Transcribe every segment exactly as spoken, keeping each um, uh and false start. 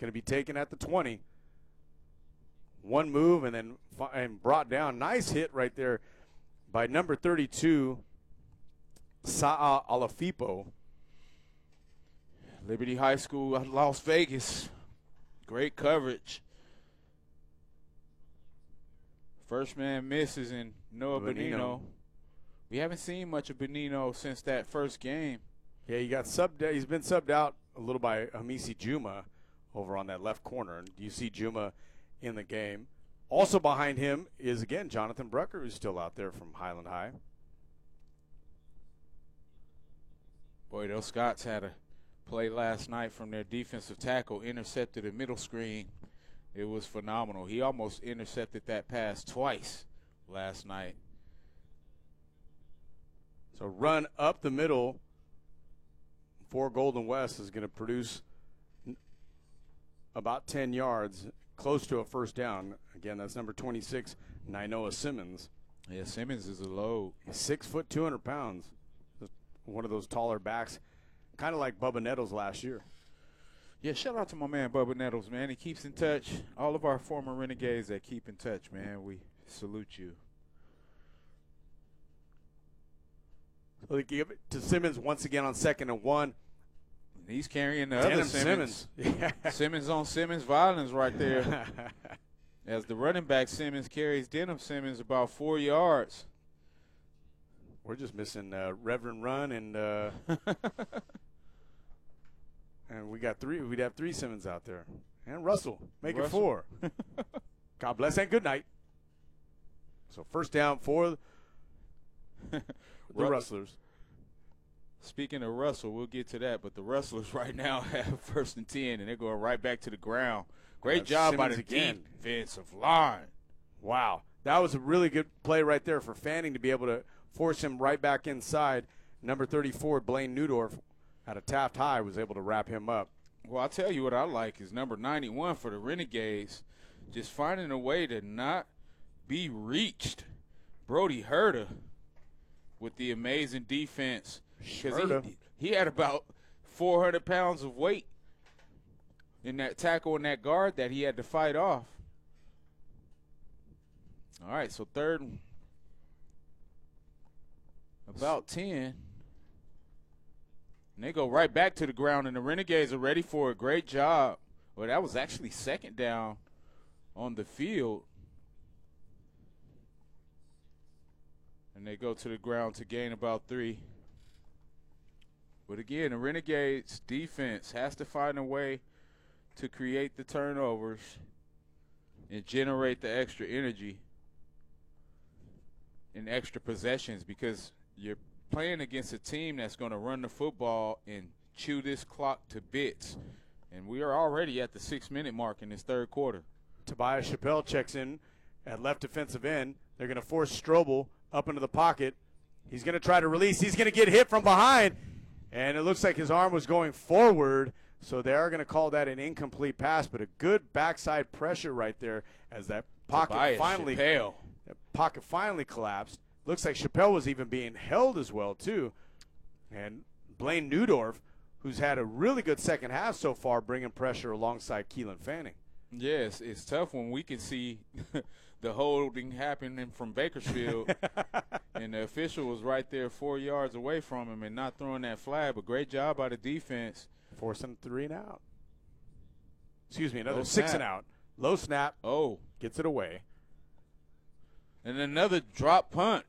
going to be taken at the twenty. One move and then and brought down. Nice hit right there by number thirty-two, Sa'a Alafipo. Liberty High School, Las Vegas. Great coverage. First man misses in Noah Benino. Benino. We haven't seen much of Benino since that first game. Yeah, he got subbed. He's been subbed out a little by Hamisi Juma over on that left corner. And you see Juma in the game. Also behind him is, again, Jonathan Brucker, who's still out there from Highland High. Boy, those Scots had a play last night from their defensive tackle, intercepted a middle screen. It was phenomenal. He almost intercepted that pass twice last night. So run up the middle for Golden West is going to produce about ten yards, close to a first down. Again, that's number twenty-six, Nainoa Simmons. Yeah, Simmons is a load. He's six foot, two hundred pounds. One of those taller backs, kind of like Bubba Nettles last year. Yeah, shout out to my man Bubba Nettles, man. He keeps in touch. All of our former Renegades that keep in touch, man. We salute you. So they give it to Simmons once again on second and one. He's carrying the Denham other Simmons. Simmons. Yeah. Simmons on Simmons violence right there. As the running back, Simmons carries Denham Simmons about four yards. We're just missing uh, Reverend Run and uh, and we got three. We'd have three Simmons out there. And Russell, make Russell. it four. God bless and good night. So first down for the Rustlers. Speaking of Russell, we'll get to that, but the Rustlers right now have first and ten, and they're going right back to the ground. Great That's job Simmons by the again. defensive line. Wow. That was a really good play right there for Fanning to be able to force him right back inside. Number thirty-four, Blaine Newdorf, out of Taft High, was able to wrap him up. Well, I'll tell you what I like is number ninety-one for the Renegades, just finding a way to not be reached. Brody Herta with the amazing defense. Because he, he had about four hundred pounds of weight in that tackle and that guard that he had to fight off. All right, so third and about ten. And they go right back to the ground, and the Renegades are ready for a great job. Well, that was actually second down on the field. And they go to the ground to gain about three. But again, the Renegades defense has to find a way to create the turnovers and generate the extra energy and extra possessions, because you're playing against a team that's going to run the football and chew this clock to bits. And we are already at the six-minute mark in this third quarter. Tobias Chappelle checks in at left defensive end. They're going to force Strobel up into the pocket. He's going to try to release. He's going to get hit from behind. And it looks like his arm was going forward, so they are going to call that an incomplete pass, but a good backside pressure right there as that pocket Tobias finally Chappelle. that pocket finally collapsed. Looks like Chappelle was even being held as well, too. And Blaine Newdorf, who's had a really good second half so far, bringing pressure alongside Keelan Fanning. Yes, it's tough when we can see the holding happening from Bakersfield, and the official was right there four yards away from him and not throwing that flag. But great job by the defense. Forcing three and out. Excuse me, another Low six snap. and out. Low snap. Oh. Gets it away. And another drop punt.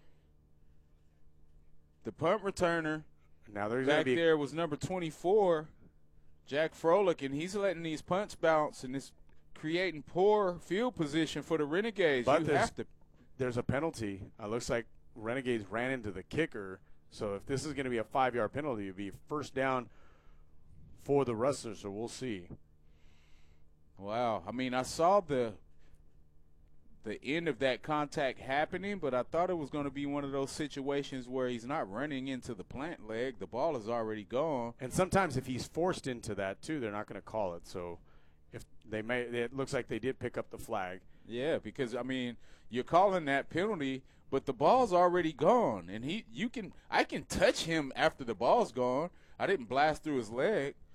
The punt returner Now there's going to back be there was number twenty-four, Jack Froelich, and he's letting these punts bounce, and it's creating poor field position for the Renegades. But you there's, have to. there's a penalty. It looks like Renegades ran into the kicker. So if this is going to be a five-yard penalty, it would be first down for the Rustlers. So we'll see. Wow. I mean, I saw the the end of that contact happening, but I thought it was going to be one of those situations where he's not running into the plant leg. The ball is already gone. And sometimes if he's forced into that, too, they're not going to call it. So if they may, it looks like they did pick up the flag. Yeah, because, I mean, you're calling that penalty, but the ball's already gone. And he, you can, I can touch him after the ball's gone. I didn't blast through his leg.